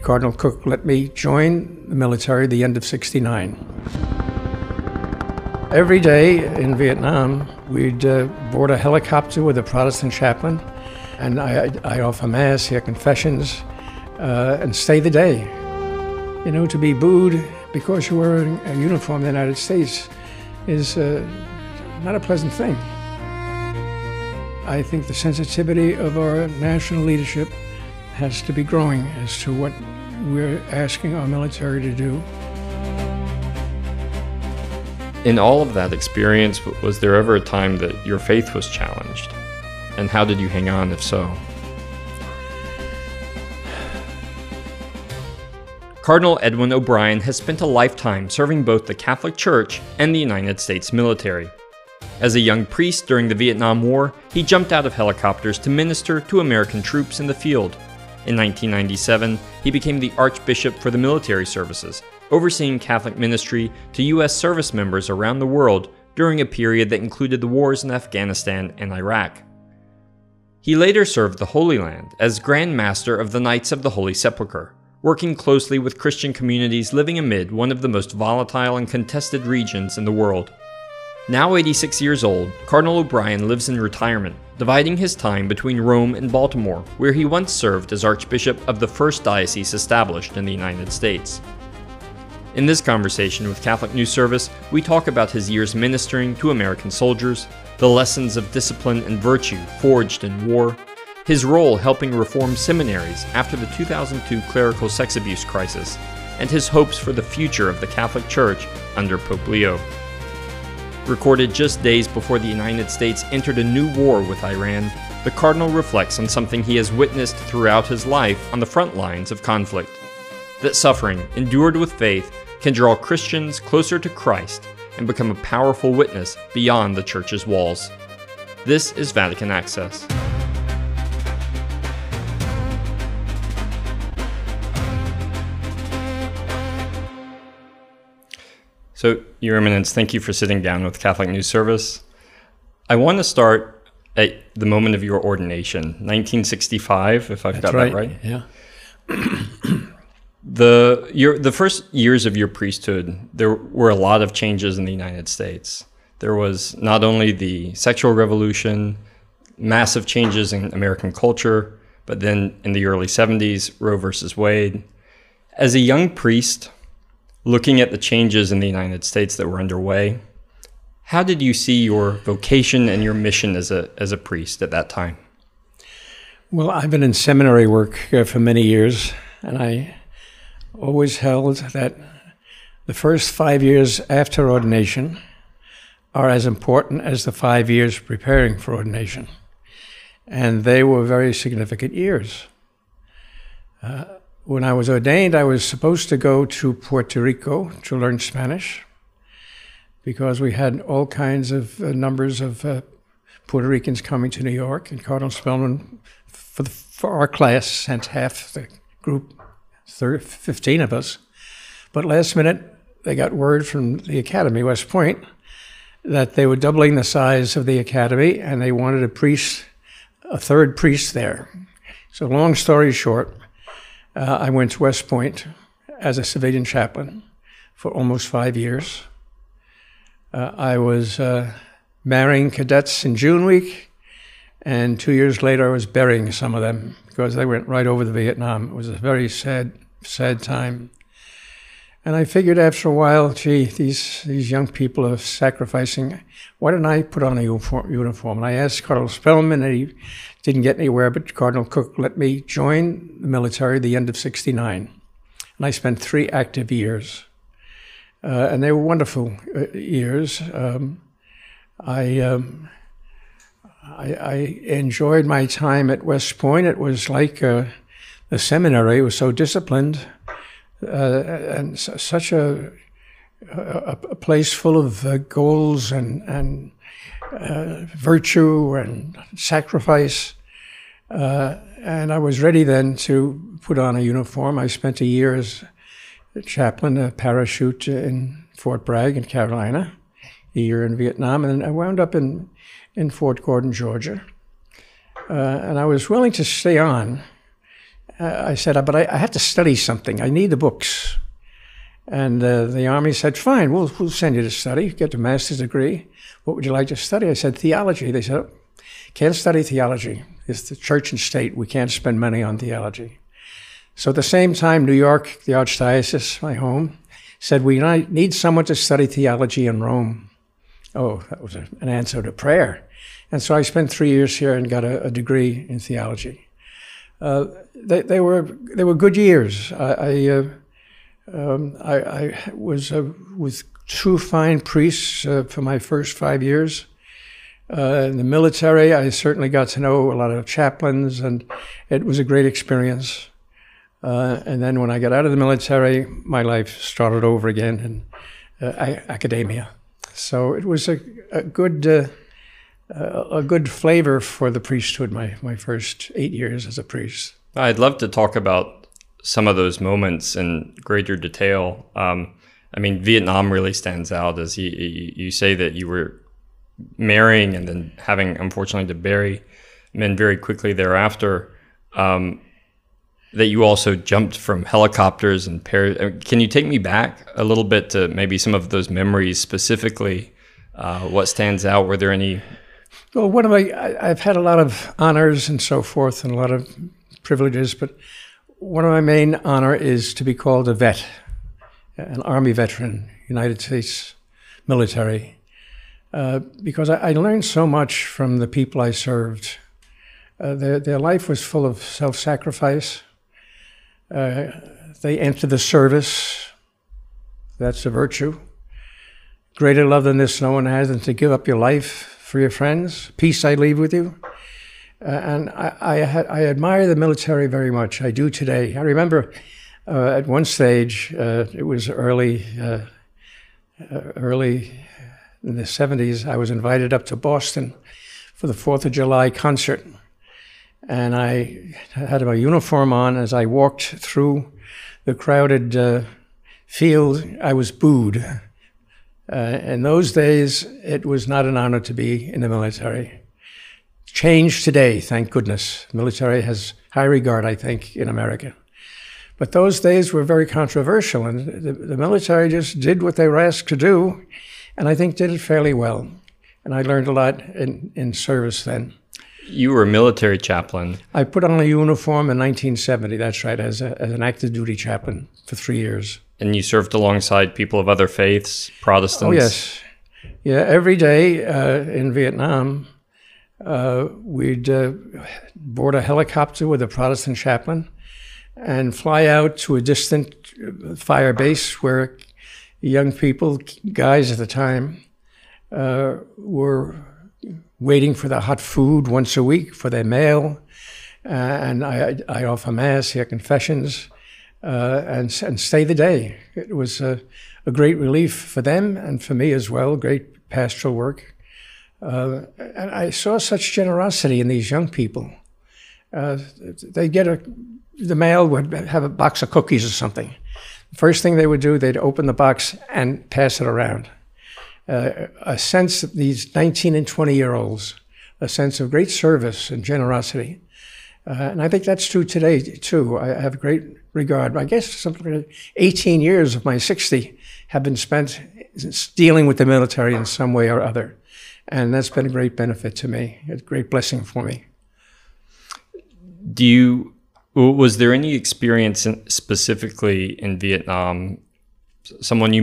Cardinal Cook let me join the military at the end of '69. Every day in Vietnam, we'd board a helicopter with a Protestant chaplain, and I'd offer Mass, hear confessions, and stay the day. You know, to be booed because you're wearing a uniform in the United States is not a pleasant thing. I think the sensitivity of our national leadership has to be growing as to what we're asking our military to do. In all of that experience, was there ever a time that your faith was challenged? And how did you hang on, if so? Cardinal Edwin O'Brien has spent a lifetime serving both the Catholic Church and the United States military. As a young priest during the Vietnam War, he jumped out of helicopters to minister to American troops in the field. In 1997, he became the Archbishop for the military services, overseeing Catholic ministry to U.S. service members around the world during a period that included the wars in Afghanistan and Iraq. He later served the Holy Land as Grand Master of the Knights of the Holy Sepulchre, working closely with Christian communities living amid one of the most volatile and contested regions in the world. Now 86 years old, Cardinal O'Brien lives in retirement, dividing his time between Rome and Baltimore, where he once served as Archbishop of the first diocese established in the United States. In this conversation with Catholic News Service, we talk about his years ministering to American soldiers, the lessons of discipline and virtue forged in war, his role helping reform seminaries after the 2002 clerical sex abuse crisis, and his hopes for the future of the Catholic Church under Pope Leo. Recorded just days before the United States entered a new war with Iran, the Cardinal reflects on something he has witnessed throughout his life on the front lines of conflict: that suffering, endured with faith, can draw Christians closer to Christ and become a powerful witness beyond the Church's walls. This is Vatican Access. So, Your Eminence, thank you for sitting down with Catholic News Service. I want to start at the moment of your ordination, 1965, if I've got that right. Yeah. The first years of your priesthood, there were a lot of changes in the United States. There was not only the sexual revolution, massive changes in American culture, but then in the early 70s, Roe versus Wade. As a young priest, looking at the changes in the United States that were underway, how did you see your vocation and your mission as a priest at that time? Well, I've been in seminary work for many years, and I always held that the first 5 years after ordination are as important as the 5 years preparing for ordination. And they were very significant years. When I was ordained, I was supposed to go to Puerto Rico to learn Spanish because we had all kinds of numbers of Puerto Ricans coming to New York, and Cardinal Spellman, for our class, sent half the group, 15 of us. But last minute, they got word from the Academy, West Point, that they were doubling the size of the Academy, and they wanted a third priest there. So long story short, I went to West Point as a civilian chaplain for almost 5 years. I was marrying cadets in June week, and 2 years later I was burying some of them because they went right over to Vietnam. It was a very sad, sad time. And I figured after a while, gee, these young people are sacrificing. Why don't I put on a uniform? And I asked Cardinal Spellman, and he didn't get anywhere, but Cardinal Cook let me join the military at the end of '69. And I spent 3 active years. And they were wonderful years. I enjoyed my time at West Point. It was like the seminary. It was so disciplined. And such a place full of goals and virtue and sacrifice. And I was ready then to put on a uniform. I spent a year as a chaplain, a parachute in Fort Bragg in Carolina, a year in Vietnam, and I wound up in Fort Gordon, Georgia. And I was willing to stay on I said, but I have to study something. I need the books. And the Army said, fine, we'll send you to study, get a master's degree. What would you like to study? I said, theology. They said, can't study theology. It's the church and state. We can't spend money on theology. So at the same time, New York, the Archdiocese, my home, said, we need someone to study theology in Rome. Oh, that was an answer to prayer. And so I spent 3 years here and got a degree in theology. They were good years. I was with two fine priests for my first 5 years. In the military, I certainly got to know a lot of chaplains, and it was a great experience. And then when I got out of the military, my life started over again in academia. So it was a good flavor for the priesthood, my first 8 years as a priest. I'd love to talk about some of those moments in greater detail. I mean, Vietnam really stands out, as you say that you were marrying and then having, unfortunately, to bury men very quickly thereafter. That you also jumped from helicopters and can you take me back a little bit to maybe some of those memories specifically? What stands out? Were there any? Well, I've had a lot of honors and so forth and a lot of privileges, but one of my main honor is to be called a vet, an Army veteran, United States military, because I learned so much from the people I served. Their life was full of self-sacrifice. They enter the service. That's a virtue. Greater love than this no one has than to give up your life for your friends. Peace I leave with you. And I admire the military very much. I do today. I remember at one stage, it was early in the 70s, I was invited up to Boston for the 4th of July concert. And I had my uniform on. As I walked through the crowded field, I was booed. In those days, it was not an honor to be in the military. Changed today, thank goodness. Military has high regard, I think, in America. But those days were very controversial, and the military just did what they were asked to do, and I think did it fairly well. And I learned a lot in service then. You were a military chaplain. I put on a uniform in 1970, that's right, as an active duty chaplain for 3 years. And you served alongside people of other faiths, Protestants? Oh, yes. Yeah, every day in Vietnam, we'd board a helicopter with a Protestant chaplain and fly out to a distant fire base where young people, guys at the time, were waiting for the hot food once a week for their meal, and I offer mass, hear confessions, and stay the day. It was a great relief for them and for me as well, great pastoral work. And I saw such generosity in these young people. They'd the mail would have a box of cookies or something. First thing they would do, they'd open the box and pass it around. A sense of these 19 and 20-year-olds, a sense of great service and generosity. And I think that's true today, too. I have great regard. I guess something like 18 years of my 60 have been spent dealing with the military in some way or other. And that's been a great benefit to me, a great blessing for me. Was there any experience specifically in Vietnam, someone you